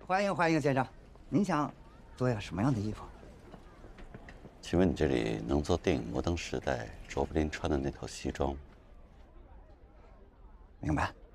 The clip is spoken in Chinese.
欢迎欢迎，先生，您想做个什么样的衣服？ 请问你这里能做电影《摩登时代》卓别林穿的那套西装吗？ 明白。